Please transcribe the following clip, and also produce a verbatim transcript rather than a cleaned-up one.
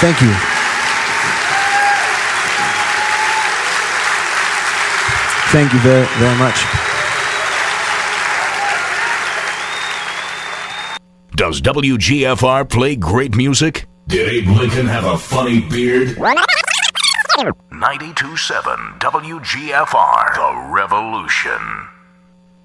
Thank you. Thank you very, very much. Does W G F R play great music? Did Abe Lincoln have a funny beard? ninety-two point seven W G F R, The Revolution.